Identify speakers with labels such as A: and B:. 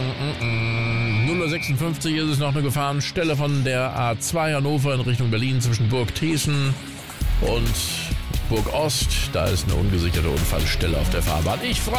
A: 0:56 ist es noch eine Gefahrenstelle von der A2 Hannover in Richtung Berlin zwischen Burg Thesen und Burg Ost. Da ist eine ungesicherte Unfallstelle auf der Fahrbahn. Ich freue